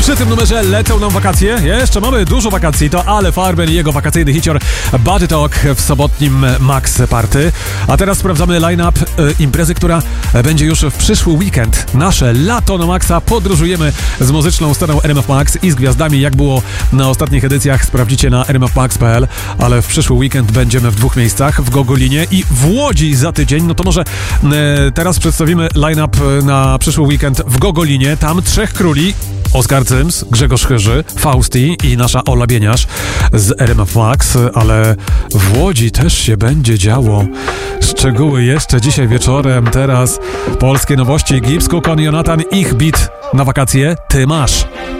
Przy tym numerze lecą nam wakacje. Jeszcze mamy dużo wakacji. To Ale Farben i jego wakacyjny hicior Body Talk w sobotnim Max Party. A teraz sprawdzamy line-up imprezy, która będzie już w przyszły weekend. Nasze lato na Maxa. Podróżujemy z muzyczną sceną RMF Max i z gwiazdami, jak było na ostatnich edycjach. Sprawdzicie na rmfmax.pl, ale w przyszły weekend będziemy w 2 miejscach, w Gogolinie i w Łodzi za tydzień. No to może teraz przedstawimy line-up na przyszły weekend w Gogolinie. Tam 3 króli. Oskar Cyms, Grzegorz Chyży, Fausti i nasza Ola Bieniasz z RMF Max, ale w Łodzi też się będzie działo. Szczegóły jeszcze dzisiaj wieczorem. Teraz polskie nowości. Gibbs, Cook, Jonathan, ich beat na wakacje. Ty masz.